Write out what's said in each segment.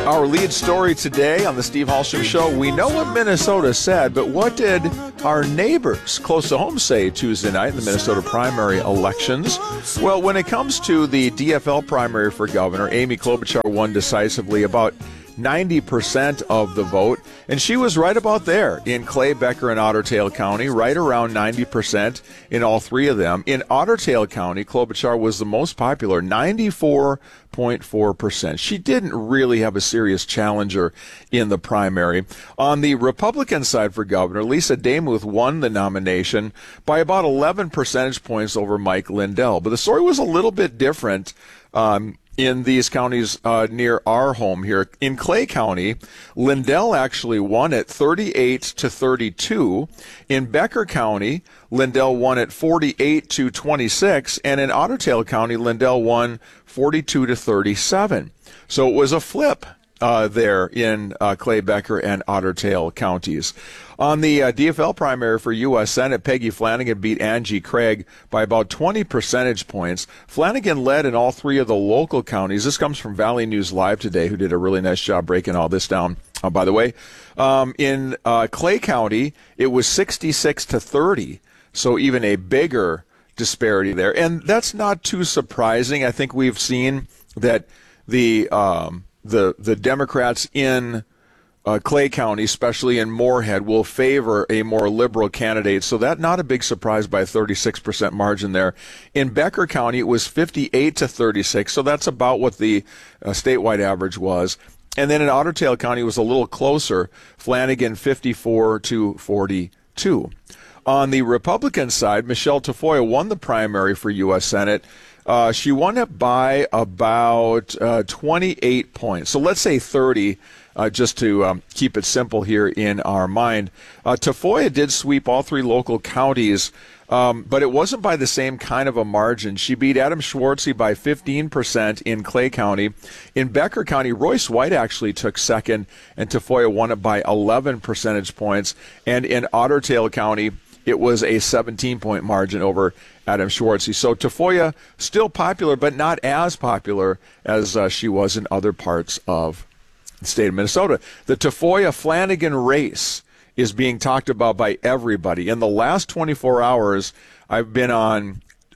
Our lead story today on the Steve Halsham Show, we know what Minnesota said, but what did our neighbors close to home say Tuesday night in the Minnesota primary elections? Well, when it comes to the DFL primary for governor, Amy Klobuchar won decisively, about 90% of the vote, and she was right about there in Clay, Becker, and Otter Tail County, right around 90% in all three of them. In Otter Tail County, Klobuchar was the most popular, 94.4%. She didn't really have a serious challenger in the primary. On the Republican side for governor, Lisa Demuth won the nomination by about 11 percentage points over Mike Lindell. But the story was a little bit different in these counties near our home here. In Clay County, Lindell actually won at 38-32. In Becker County, Lindell won at 48-26. And in Otter Tail County, Lindell won 42-37. So it was a flip there in Clay, Becker, and Otter Tail counties. On the DFL primary for U.S. Senate, Peggy Flanagan beat Angie Craig by about 20 percentage points. Flanagan led in all three of the local counties. This comes from Valley News Live today, who did a really nice job breaking all this down. By the way, in Clay County, it was 66-30, so even a bigger disparity there. And that's not too surprising. I think we've seen that the Democrats in Clay County, especially in Moorhead, will favor a more liberal candidate. So that's not a big surprise by a 36% margin there. In Becker County, it was 58-36. So that's about what the statewide average was. And then in Otter Tail County, it was a little closer. Flanagan 54-42. On the Republican side, Michelle Tafoya won the primary for U.S. Senate. She won it by about 28 points. So let's say 30, just to keep it simple here in our mind. Tafoya did sweep all three local counties, but it wasn't by the same kind of a margin. She beat Adam Schwartzy by 15% in Clay County. In Becker County, Royce White actually took second, and Tafoya won it by 11 percentage points. And in Otter Tail County, it was a 17-point margin over Adam Schwartzy. So Tafoya still popular, but not as popular as she was in other parts of the state of Minnesota. The Tafoya-Flanagan race is being talked about by everybody. In the last 24 hours, I've been on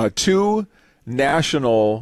two national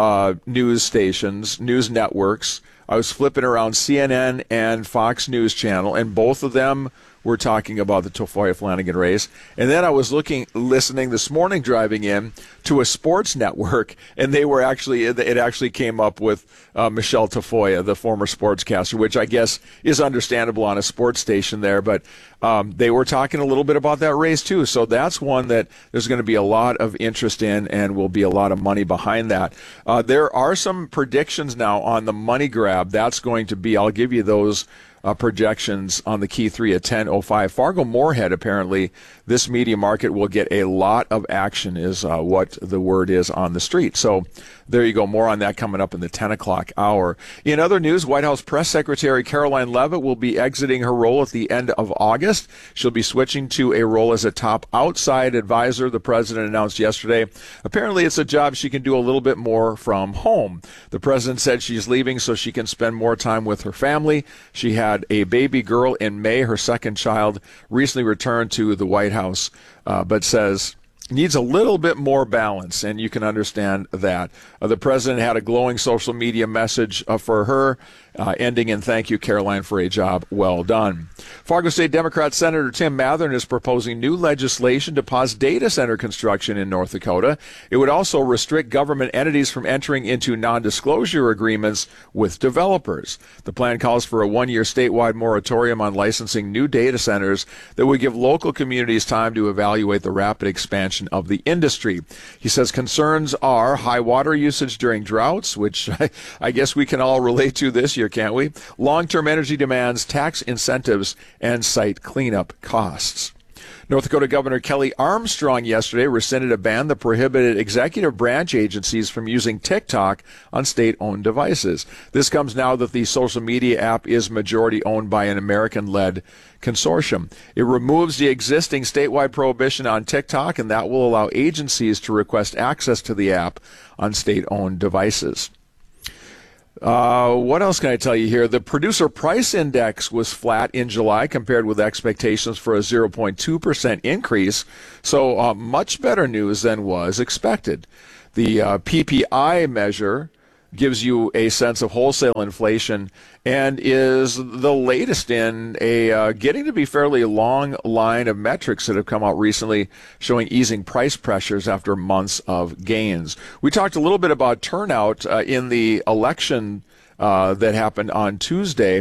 news stations, news networks. I was flipping around CNN and Fox News Channel, and both of them were talking about the Tafoya-Flanagan race. And then I was listening this morning driving in to a sports network, and it actually came up with Michelle Tafoya, the former sportscaster, which I guess is understandable on a sports station there. But they were talking a little bit about that race too. So that's one that there's going to be a lot of interest in and will be a lot of money behind that. There are some predictions now on the money grab. That's going to be, I'll give you those projections on the Key 3 at 10:05. Fargo-Moorhead, apparently, this media market will get a lot of action is what the word is on the street. So there you go. More on that coming up in the 10 o'clock hour. In other news, White House Press Secretary Caroline Leavitt will be exiting her role at the end of August. She'll be switching to a role as a top outside advisor, the president announced yesterday. Apparently, it's a job she can do a little bit more from home. The president said she's leaving so she can spend more time with her family. She had a baby girl in May. Her second child recently returned to the White House, but says needs a little bit more balance, and you can understand that. The president had a glowing social media message for her, ending in "Thank you, Caroline, for a job well done." Fargo State Democrat Senator Tim Mathern is proposing new legislation to pause data center construction in North Dakota. It would also restrict government entities from entering into non-disclosure agreements with developers. The plan calls for a one-year statewide moratorium on licensing new data centers that would give local communities time to evaluate the rapid expansion of the industry. He says concerns are high water usage during droughts, which I guess we can all relate to this year, can't we? Long-term energy demands, tax incentives, and site cleanup costs. North Dakota Governor Kelly Armstrong yesterday rescinded a ban that prohibited executive branch agencies from using TikTok on state-owned devices. This comes now that the social media app is majority owned by an American-led consortium. It removes the existing statewide prohibition on TikTok, and that will allow agencies to request access to the app on state-owned devices. What else can I tell you here? The producer price index was flat in July compared with expectations for a 0.2% increase. So much better news than was expected. The PPI measure gives you a sense of wholesale inflation and is the latest in a getting to be fairly long line of metrics that have come out recently showing easing price pressures after months of gains. We talked a little bit about turnout in the election that happened on Tuesday.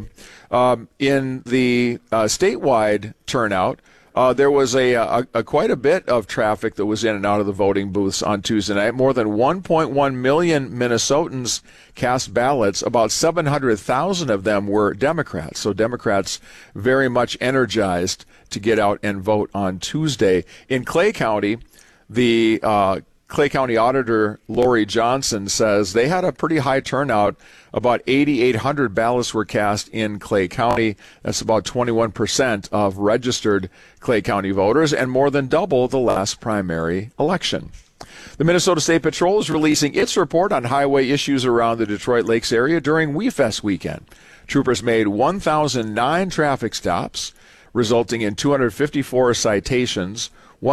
In the statewide turnout, there was a quite a bit of traffic that was in and out of the voting booths on Tuesday night. More than 1.1 million Minnesotans cast ballots. About 700,000 of them were Democrats. So Democrats very much energized to get out and vote on Tuesday. In Clay County, the Clay County Auditor Lori Johnson says they had a pretty high turnout. About 8,800 ballots were cast in Clay County. That's about 21% of registered Clay County voters and more than double the last primary election. The Minnesota State Patrol is releasing its report on highway issues around the Detroit Lakes area during WeFest weekend. Troopers made 1,009 traffic stops, resulting in 254 citations,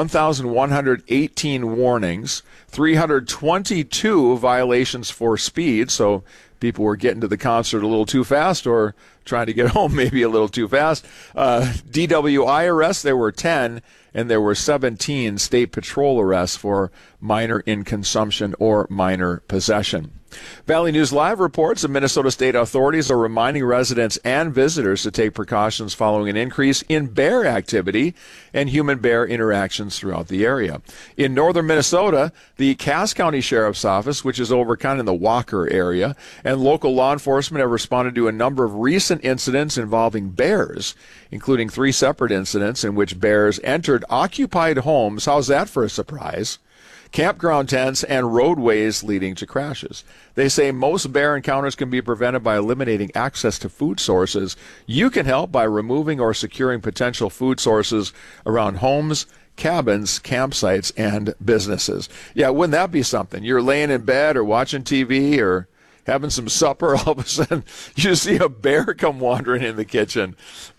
1,118 warnings, 322 violations for speed, so people were getting to the concert a little too fast or trying to get home maybe a little too fast. DWI arrests, there were 10, and there were 17 state patrol arrests for minor in consumption or minor possession. Valley News Live reports that Minnesota state authorities are reminding residents and visitors to take precautions following an increase in bear activity and human-bear interactions throughout the area. In northern Minnesota, the Cass County Sheriff's Office, which is over kind of in the Walker area, and local law enforcement have responded to a number of recent incidents involving bears, including 3 separate incidents in which bears entered occupied homes. How's that for a surprise? Campground tents, and roadways leading to crashes. They say most bear encounters can be prevented by eliminating access to food sources. You can help by removing or securing potential food sources around homes, cabins, campsites, and businesses. Yeah, wouldn't that be something? You're laying in bed or watching TV or having some supper, all of a sudden you see a bear come wandering in the kitchen.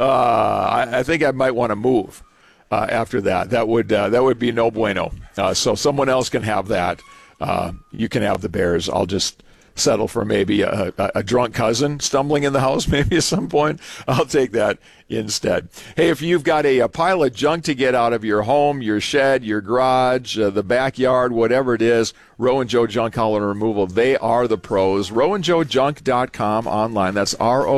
I think I might want to move. After that, that would be no bueno. So someone else can have that. You can have the bears. I'll just settle for maybe a drunk cousin stumbling in the house maybe at some point. I'll take that instead. Hey, if you've got a pile of junk to get out of your home, your shed, your garage, the backyard, whatever it is, Roe and Joe Junk Haul and Removal, they are the pros. RoeandJoeJunk.com online. That's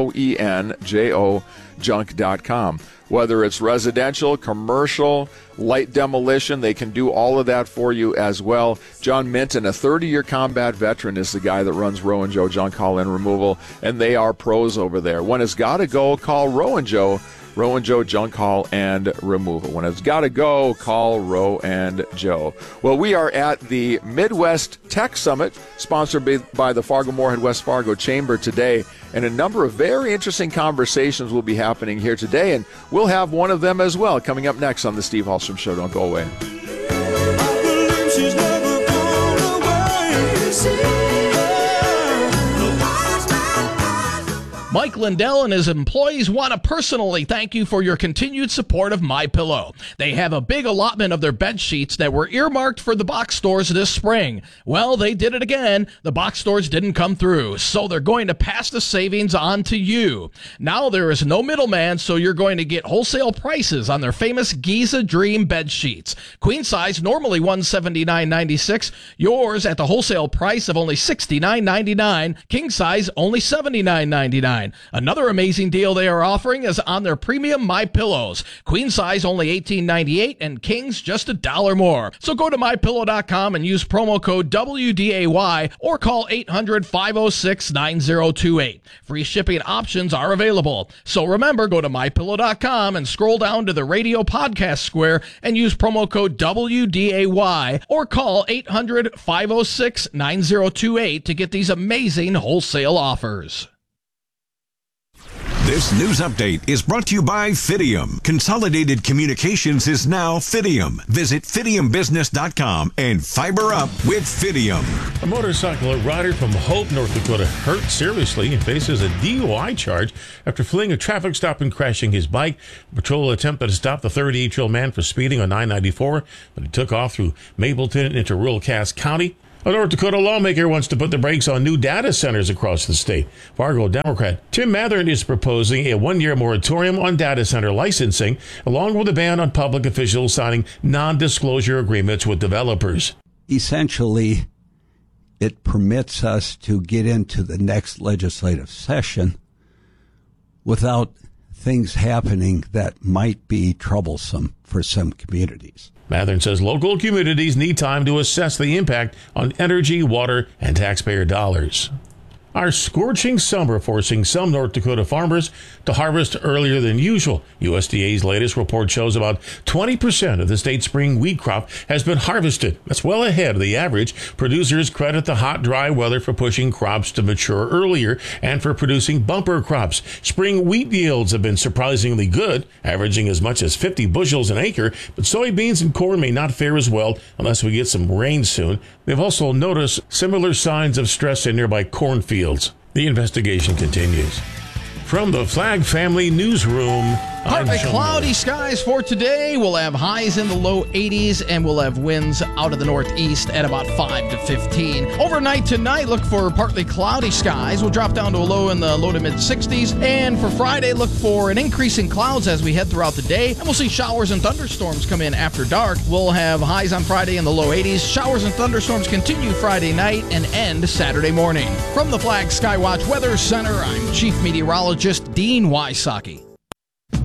RoenJo Junk.com. Whether it's residential, commercial, light demolition, they can do all of that for you as well. John Minton, a 30-year combat veteran, is the guy that runs Roe and Joe Junk Haul and Removal, and they are pros over there. When it's got to go, call Roe and Joe Junk Haul and Removal. When it's got to go, call Roe and Joe. Well, we are at the Midwest Tech Summit, sponsored by the Fargo-Moorhead West Fargo Chamber today, and a number of very interesting conversations will be happening here today, and we'll have one of them as well coming up next on the Steve Hallstrom Show. Don't go away. Mike Lindell and his employees want to personally thank you for your continued support of MyPillow. They have a big allotment of their bed sheets that were earmarked for the box stores this spring. Well, they did it again. The box stores didn't come through, so they're going to pass the savings on to you. Now there is no middleman, so you're going to get wholesale prices on their famous Giza Dream bed sheets. Queen size, normally $179.96. Yours at the wholesale price of only $69.99. King size, only $79.99. Another amazing deal they are offering is on their premium MyPillows. Queen size only $18.98 and kings just $1 more. So go to MyPillow.com and use promo code WDAY or call 800-506-9028. Free shipping options are available. So remember, go to MyPillow.com and scroll down to the radio podcast square and use promo code WDAY or call 800-506-9028 to get these amazing wholesale offers. This news update is brought to you by Fidium. Consolidated Communications is now Fidium. Visit FidiumBusiness.com and fiber up with Fidium. A motorcycle rider from Hope, North Dakota, hurt seriously and faces a DUI charge after fleeing a traffic stop and crashing his bike. A patrol attempted to stop the 38-year-old man for speeding on 994, but he took off through Mapleton into rural Cass County. A North Dakota lawmaker wants to put the brakes on new data centers across the state. Fargo Democrat Tim Mathern is proposing a one-year moratorium on data center licensing, along with a ban on public officials signing non-disclosure agreements with developers. Essentially, it permits us to get into the next legislative session without things happening that might be troublesome for some communities. Mathern says local communities need time to assess the impact on energy, water, and taxpayer dollars. Our scorching summer forcing some North Dakota farmers to harvest earlier than usual. USDA's latest report shows about 20% of the state's spring wheat crop has been harvested. That's well ahead of the average. Producers credit the hot, dry weather for pushing crops to mature earlier and for producing bumper crops. Spring wheat yields have been surprisingly good, averaging as much as 50 bushels an acre, but soybeans and corn may not fare as well unless we get some rain soon. They've also noticed similar signs of stress in nearby cornfields. The investigation continues. From the Flag Family Newsroom, partly cloudy skies for today. We'll have highs in the low 80s, and we'll have winds out of the northeast at about 5 to 15. Overnight tonight, look for partly cloudy skies. We'll drop down to a low in the low to mid 60s. And for Friday, look for an increase in clouds as we head throughout the day. And we'll see showers and thunderstorms come in after dark. We'll have highs on Friday in the low 80s. Showers and thunderstorms continue Friday night and end Saturday morning. From the Flag Skywatch Weather Center, I'm Chief Meteorologist Dean Wysocki.